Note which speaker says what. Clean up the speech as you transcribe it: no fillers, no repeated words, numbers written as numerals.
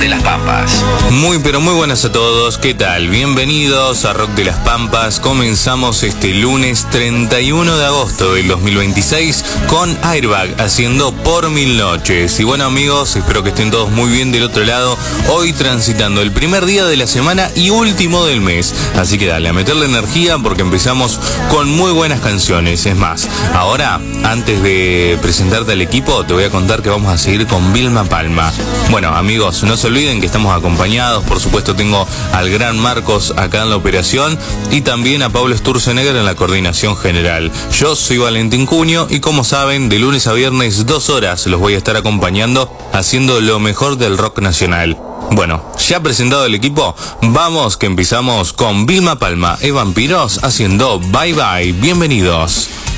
Speaker 1: de las Pampas.
Speaker 2: Muy pero muy buenas a todos, ¿qué tal? Bienvenidos a Rock de las Pampas. Comenzamos este lunes 31 de agosto del 2026 con Airbag haciendo Por Mil Noches. Y bueno amigos, espero que estén todos muy bien del otro lado, hoy transitando el primer día de la semana y último del mes. Así que dale, a meterle energía porque empezamos con muy buenas canciones. Es más, ahora, antes de presentarte al equipo, te voy a contar que vamos a seguir con Vilma Palma. Bueno amigos, no se olviden que estamos acompañados, por supuesto tengo al gran Marcos acá en la operación y también a Pablo Sturzenegger en la coordinación general. Yo soy Valentín Cunio y como saben, de lunes a viernes 2 horas los voy a estar acompañando haciendo lo mejor del rock nacional. Bueno, ya presentado el equipo, vamos que empezamos con Vilma Palma y Vampiros haciendo Bye Bye. Bienvenidos.